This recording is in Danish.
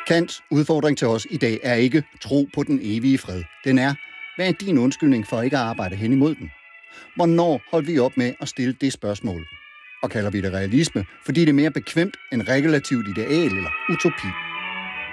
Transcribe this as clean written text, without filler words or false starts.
Kants udfordring til os i dag er ikke tro på den evige fred. Den er, hvad er din undskyldning for ikke at arbejde hen imod den? Hvornår holdt vi op med at stille det spørgsmål? Og kalder vi det realisme, fordi det er mere bekvemt end regulativt ideal eller utopi?